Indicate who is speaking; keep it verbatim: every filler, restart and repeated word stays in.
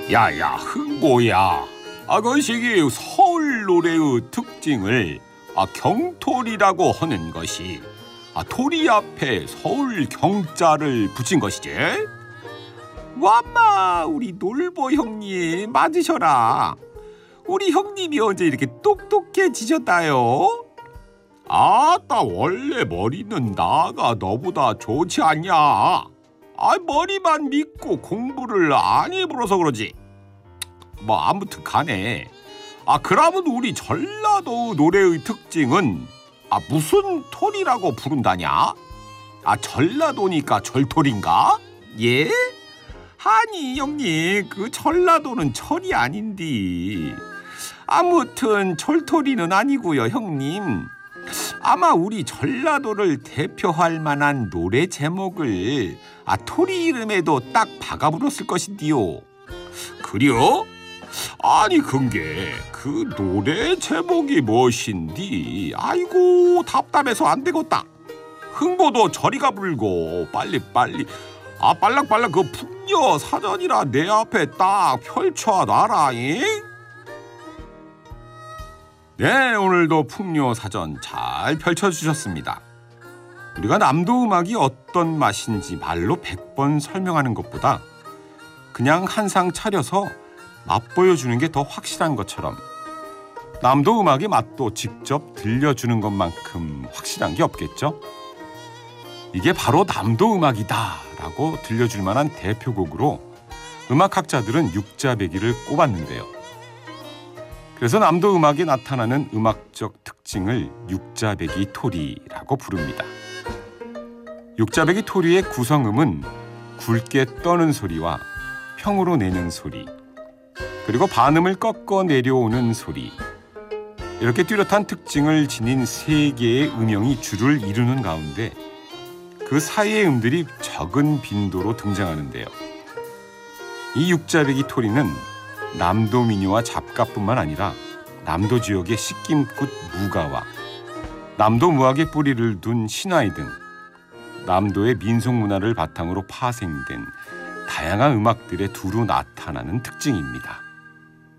Speaker 1: 야야 흥보야. 아 그것이 서울 노래의 특징을 아 경토리라고 하는 것이 아 토리 앞에 서울 경자를 붙인 것이지. 와마 우리 놀보 형님 맞으셔라. 우리 형님이 언제 이렇게 똑똑해지셨다요? 아따 원래 머리는 나가 너보다 좋지 않냐. 아 머리만 믿고 공부를 안 해버려서 그러지. 뭐 아무튼 간에 아 그러면 우리 전라도 노래의 특징은 아 무슨 토리라고 부른다냐? 아 전라도니까 절토리인가? 예? 아니 형님 그 전라도는 철이 아닌디. 아무튼 절토리는 아니고요 형님. 아마 우리 전라도를 대표할 만한 노래 제목을 아 토리 이름에도 딱 박아 불었을 것인디요. 그려? 아니 근게 그 노래 제목이 무엇인디? 아이고 답답해서 안 되겠다. 흥보도 저리가 불고 빨리 빨리 아 빨랑빨랑 그 풍녀 사전이라 내 앞에 딱 펼쳐놔라잉. 네, 오늘도 풍요 사전 잘 펼쳐주셨습니다. 우리가 남도 음악이 어떤 맛인지 말로 백 번 설명하는 것보다 그냥 한 상 차려서 맛보여주는 게 더 확실한 것처럼 남도 음악의 맛도 직접 들려주는 것만큼 확실한 게 없겠죠? 이게 바로 남도 음악이다 라고 들려줄 만한 대표곡으로 음악학자들은 육자배기를 꼽았는데요. 그래서 남도 음악에 나타나는 음악적 특징을 육자배기 토리라고 부릅니다. 육자배기 토리의 구성음은 굵게 떠는 소리와 평으로 내는 소리, 그리고 반음을 꺾어 내려오는 소리, 이렇게 뚜렷한 특징을 지닌 세 개의 음영이 줄을 이루는 가운데 그 사이의 음들이 적은 빈도로 등장하는데요. 이 육자배기 토리는 남도 민요와 잡가뿐만 아니라 남도 지역의 식김굿 무가와 남도 무학의 뿌리를 둔 신화이 등 남도의 민속문화를 바탕으로 파생된 다양한 음악들의 두루 나타나는 특징입니다.